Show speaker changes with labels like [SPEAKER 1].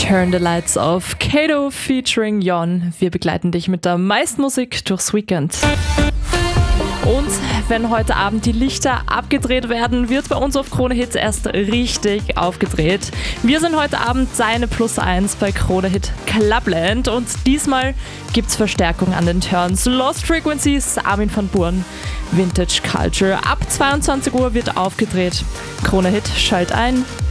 [SPEAKER 1] Turn the Lights Off, Kato featuring Jon. Wir begleiten dich mit der meisten Musik durchs Weekend. Und wenn heute Abend die Lichter abgedreht werden, wird bei uns auf Krone Hit erst richtig aufgedreht. Wir sind heute Abend deine Plus 1 bei Krone Hit Clubland und diesmal gibt's Verstärkung an den Turns. Lost Frequencies, Armin van Buuren, Vintage Culture. Ab 22 Uhr wird aufgedreht. Krone Hit, schalt ein.